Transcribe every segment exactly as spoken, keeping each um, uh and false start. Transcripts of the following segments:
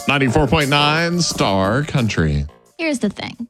ninety-four point nine Star Country. Here's the thing.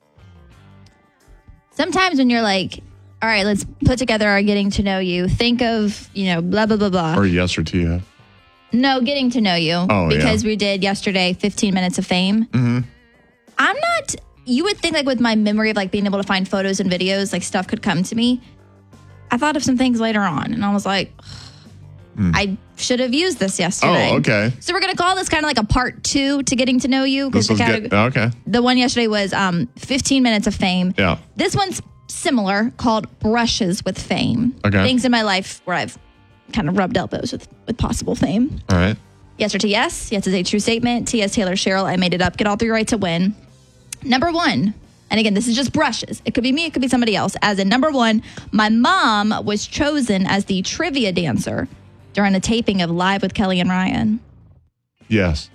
Sometimes when you're like, all right, let's put together our getting to know you, think of, you know, blah, blah, blah, blah. Or yes or T F. No, getting to know you. Oh, because yeah. we did yesterday fifteen minutes of fame. Mm-hmm. I'm not, you would think like with my memory of like being able to find photos and videos, like stuff could come to me. I thought of some things later on and I was like, mm. I should have used this yesterday. Oh, okay. So we're going to call this kind of like a part two to getting to know you. This the, was categ- get, okay. the one yesterday was um, fifteen minutes of fame. Yeah. This one's similar, called Brushes with Fame. Okay. Things in my life where I've kind of rubbed elbows with, with possible fame. All right. Yes or T yes. Yes is a true statement. T as Taylor Cheryl. I made it up. Get all three right to win. Number one. And again, this is just brushes. It could be me. It could be somebody else. As in number one, my mom was chosen as the trivia dancer during a taping of Live with Kelly and Ryan. Yes.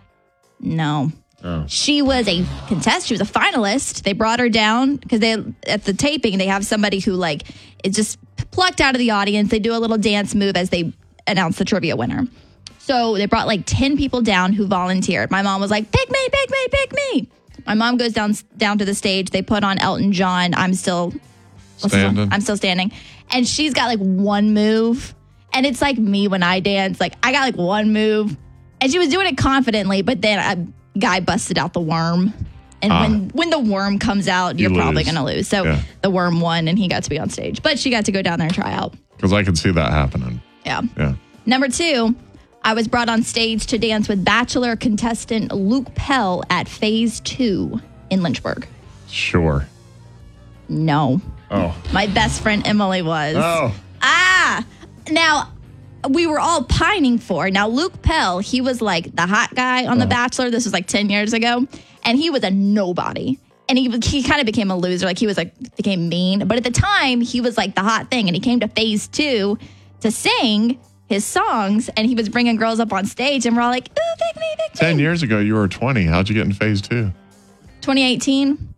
No. Oh. She was a contestant. She was a finalist. They brought her down because they at the taping, they have somebody who like is just plucked out of the audience. They do a little dance move as they announce the trivia winner. So they brought like ten people down who volunteered. My mom was like, pick me, pick me, pick me. My mom goes down down to the stage. They put on Elton John. I'm still standing. I'm still standing. And she's got like one move. And it's like me when I dance. Like I got like one move. And she was doing it confidently. But then a guy busted out the worm. And ah. when, when the worm comes out, you're you probably lose. going to lose. So yeah. the worm won and he got to be on stage. But she got to go down there and try out. Because I could see that happening. Yeah. Yeah. Number two. I was brought on stage to dance with Bachelor contestant Luke Pell at Phase two in Lynchburg. Sure. No. Oh. My best friend Emily was. Oh. Ah. Now, we were all pining for. Now, Luke Pell, he was like the hot guy on The Bachelor. This was like ten years ago. And he was a nobody. And he he kind of became a loser. Like he was like, became mean. But at the time, he was like the hot thing. And he came to Phase two to sing his songs, and he was bringing girls up on stage, and we're all like, ooh, pick me, pick me. Ten years ago, you were twenty. How'd you get in phase two? twenty eighteen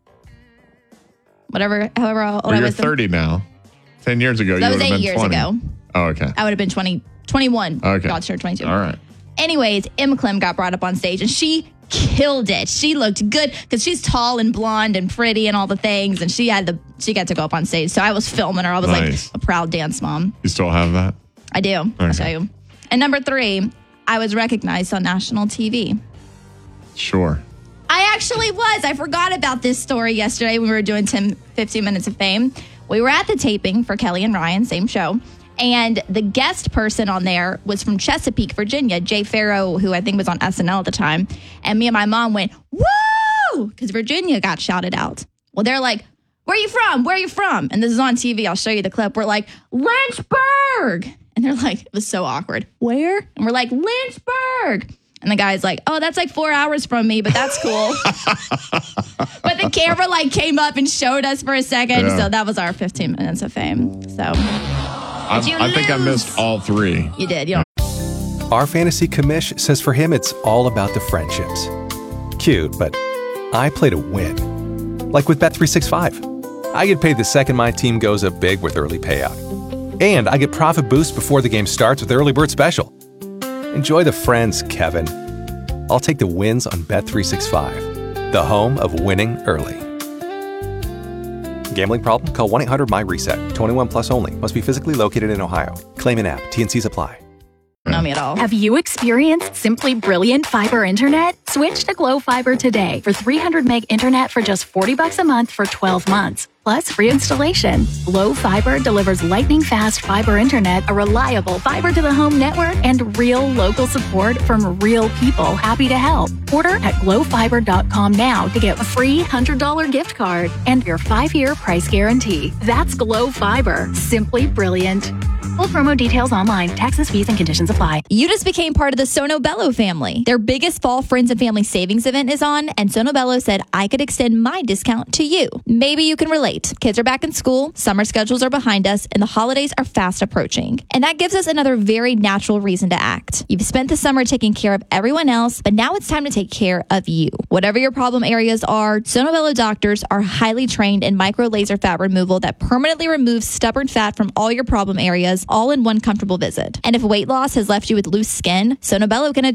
Whatever, however old well, I you're was. thirty now. Ten years ago, So you that would was have eight been years twenty. ago. Oh, okay. I would have been twenty, twenty-one. Okay. God turned twenty-two. All right. Anyways, Emma Clem got brought up on stage, and she killed it. She looked good because she's tall and blonde and pretty and all the things, and she had the she got to go up on stage. So I was filming her. I was Nice. like a proud dance mom. You still have that? I do. Okay. I'll show you. And number three, I was recognized on national T V. Sure. I actually was. I forgot about this story yesterday when we were doing ten, fifteen minutes of fame. We were at the taping for Kelly and Ryan, same show. And the guest person on there was from Chesapeake, Virginia, Jay Farrow, who I think was on S N L at the time. And me and my mom went, woo! Because Virginia got shouted out. Well, they're like, where are you from? Where are you from? And this is on T V. I'll show you the clip. We're like, Lynchburg. And they're like, it was so awkward. Where? And we're like, Lynchburg. And the guy's like, oh, that's like four hours from me, but that's cool. But the camera like came up and showed us for a second. Yeah. So that was our fifteen minutes of fame. So I, you I think I lose? missed all three. you did. You don't Our fantasy commish says for him, it's all about the friendships. Cute, but I play to win. Like with Bet three sixty-five. I get paid the second my team goes up big with early payout. And I get profit boost before the game starts with Early Bird Special. Enjoy the friends, Kevin. I'll take the wins on Bet three sixty-five, the home of winning early. Gambling problem? Call one eight hundred my reset. twenty-one plus only. Must be physically located in Ohio. Claim an app. T N Cs apply. know me at all. Have you experienced simply brilliant fiber internet? Switch to Glow Fiber today for three hundred meg internet for just forty bucks a month for twelve months. Plus free installation. Glow Fiber delivers lightning fast fiber internet, a reliable fiber to the home network, and real local support from real people happy to help. Order at glow fiber dot com now to get a free one hundred dollars gift card and your five-year price guarantee. That's Glow Fiber. Simply brilliant. Full promo details online. Taxes, fees, and conditions apply. You just became part of the Sono Bello family. Their biggest fall friends and family savings event is on, and Sono Bello said I could extend my discount to you. Maybe you can relate. Kids are back in school, summer schedules are behind us, and the holidays are fast approaching. And that gives us another very natural reason to act. You've spent the summer taking care of everyone else, but now it's time to take care of you. Whatever your problem areas are, Sono Bello doctors are highly trained in micro laser fat removal that permanently removes stubborn fat from all your problem areas, all in one comfortable visit. And if weight loss has left you with loose skin, Sono Bello can address